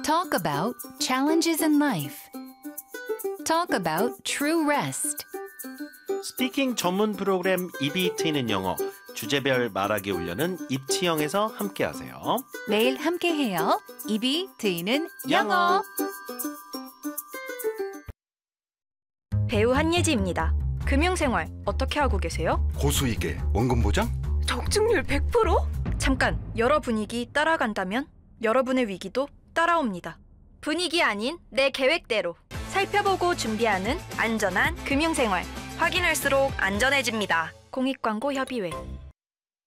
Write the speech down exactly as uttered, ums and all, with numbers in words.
Talk about challenges in life. Talk about true rest. 스피킹 전문 프로그램 입이 트이는 영어 주제별 말하기 훈련은 입치영에서 함께하세요. 매일 함께해요. 입이 트이는 영어. 배우 한예지입니다. 금융생활 어떻게 하고 계세요? 고수익에 원금 보장? 적중률 백 퍼센트? 잠깐, 여러 분위기 따라간다면 여러분의 위기도 따라옵니다. 분위기 아닌 내 계획대로 살펴보고 준비하는 안전한 금융생활. 확인할수록 안전해집니다. 공익광고 협의회.